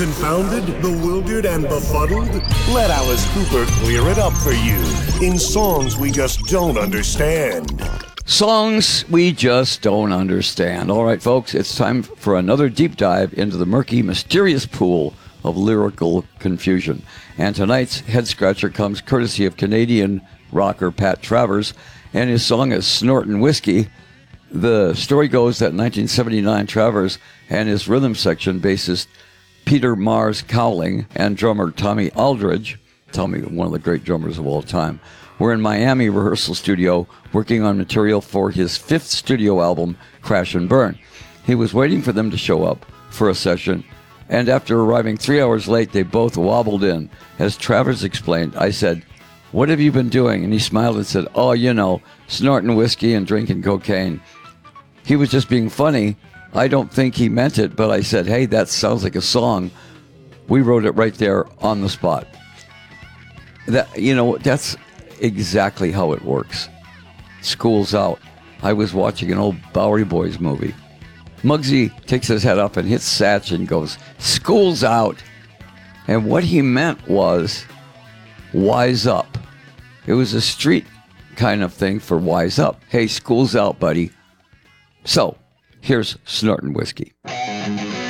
Confounded, bewildered, and befuddled? Let Alice Cooper clear it up for you in songs we just don't understand. Songs we just don't understand. All right, folks, it's time for another deep dive into the murky, mysterious pool of lyrical confusion. And tonight's head scratcher comes courtesy of Canadian rocker Pat Travers, and his song is Snortin' Whiskey. The story goes that in 1979, Travers and his rhythm section bassist Peter Mars Cowling and drummer Tommy Aldridge, one of the great drummers of all time, were in Miami rehearsal studio working on material for his fifth studio album, Crash and Burn. He was waiting for them to show up for a session, and after arriving 3 hours late, they both wobbled in. As Travers explained, I said, "What have you been doing?" And he smiled and said, "Oh, snorting whiskey and drinking cocaine." He was just being funny. I don't think he meant it, but I said, "Hey, that sounds like a song." We wrote it right there on the spot. That's exactly how it works. School's out. I was watching an old Bowery Boys movie. Muggsy takes his head up and hits Satch and goes, "School's out." And what he meant was, wise up. It was a street kind of thing for wise up. Hey, school's out, buddy. So, here's Snortin' Whiskey.